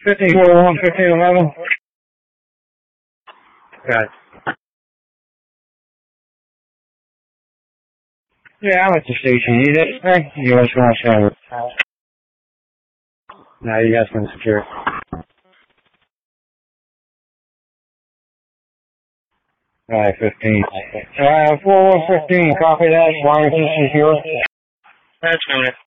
1541, 1511. Got it. Yeah, I'm at the station. You need anything? You just want to show it? No, you guys can secure it. Alright, 15. 4115, copy that. Wireless is yours. That's fine.